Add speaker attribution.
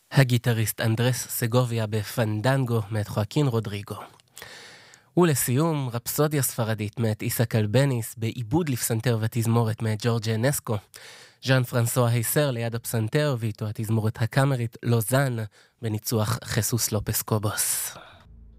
Speaker 1: הגיטריסט אנדרס סגוביה בפנדנגו מאת חואקין רודריגו. ולסיום, רפסודיה ספרדית מאת איסק אלבניס בעיבוד לפסנתר ותזמורת מאת ג'ורג'ה נסקו. ז'אן פרנסואה הייסר ליד הפסנתר ואיתו התזמורת הקאמרית לוזאן בניצוח חסוס לופס קובוס.